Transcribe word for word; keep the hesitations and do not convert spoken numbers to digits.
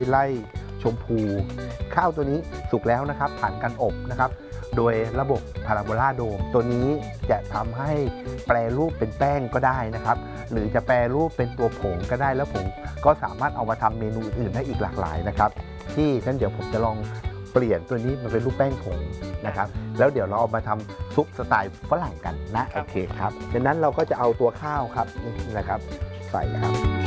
ไล่ชมพูข้าวตัวนี้สุกแล้วนะครับผ่านการอบนะครับโดยระบบพาราโบลาโดมตัวนี้จะทำให้แปรรูปเป็นแป้งก็ได้นะครับหรือจะแปรรูปเป็นตัวผงก็ได้แล้วผงก็สามารถเอามาทำเมนูอื่นได้อีกหลากหลายนะครับที่งั้นเดี๋ยวผมจะลองเปลี่ยนตัวนี้มาเป็นรูปแป้งผงนะครับแล้วเดี๋ยวเราเอามาทำซุปสไตล์ฝรั่งกันนะโอเคครับดังนั้นเราก็จะเอาตัวข้าวครับนี่นะครับใส่ครับ